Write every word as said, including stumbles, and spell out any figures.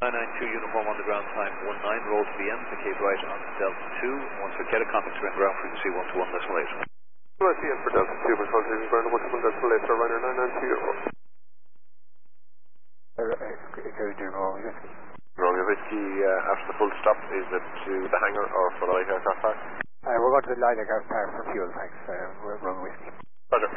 nine nine two uniform on the ground time one nine, roll to the end, vacate right on Delta two. Once we get a contact to ground frequency one two one decimal eight. U S E N for Delta two, but contact ground one two one decimal eight, for runner nine nine two uniform. Romeo Whiskey, uh, after the full stop, is it to the hangar or for the light aircraft park? Uh, we're going to the light aircraft park for fuel, thanks. Uh, we're Romeo Whiskey.